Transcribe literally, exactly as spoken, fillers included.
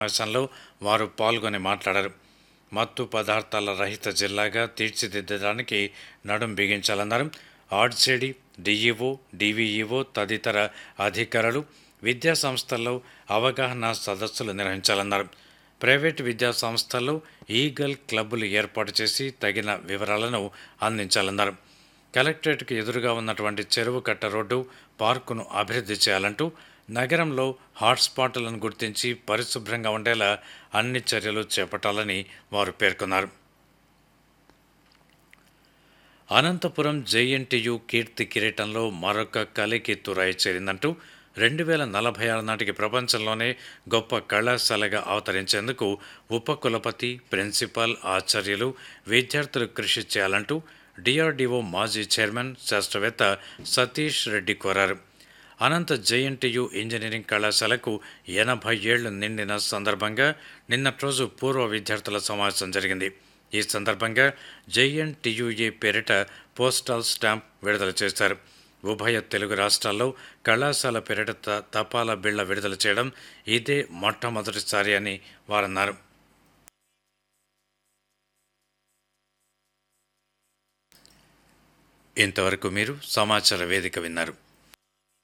సమావేశంలో వారు పాల్గొని మాట్లాడారు. మత్తు పదార్థాల రహిత జిల్లాగా తీర్చిదిద్దడానికి నడుం బిగించాలన్నారు. ఆర్జేడీ, డీఈఓ, డీవీఈఓ తదితర అధికారులు విద్యా సంస్థల్లో అవగాహన సదస్సులు నిర్వహించాలన్నారు. ప్రైవేటు విద్యా సంస్థల్లో ఈగల్ క్లబ్బులు ఏర్పాటు చేసి తగిన వివరాలను అందించాలన్నారు. కలెక్టరేట్కు ఎదురుగా ఉన్నటువంటి చెరువు కట్ట రోడ్డు, పార్కును అభివృద్ధి చేయాలంటూ నగరంలో హాట్స్పాట్లను గుర్తించి పరిశుభ్రంగా ఉండేలా అన్ని చర్యలు చేపట్టాలని వారు పేర్కొన్నారు. అనంతపురం జేఎన్టీయు కీర్తి కిరీటంలో మరొక కలికి తురాయి చేరిందంటూ రెండు వేల నలభై ఆరు నాటికి ప్రపంచంలోనే గొప్ప కళాశాలగా అవతరించేందుకు ఉపకులపతి, ప్రిన్సిపాల్, ఆచార్యులు, విద్యార్థులు కృషి చేయాలంటూ డిఆర్డీఓ మాజీ చైర్మన్ శాస్త్రవేత్త సతీష్ రెడ్డి కోరారు. అనంత జేఎన్టీయు ఇంజనీరింగ్ కళాశాలకు ఎనభై ఏళ్లు నిండిన సందర్భంగా నిన్నటి రోజు పూర్వ విద్యార్థుల సమావేశం జరిగింది. ఈ సందర్భంగా జేఎన్టీయుఏ పేరిట పోస్టల్ స్టాంప్ విడుదల చేశారు. ఉభయ తెలుగు రాష్ట్రాల్లో కళాశాల పేరిట తపాలా బిళ్ల విడుదల చేయడం ఇదే మొట్టమొదటిసారి అని వారన్నారు. ఇంతవరకు మీరు సమాచార వేదిక విన్నారు.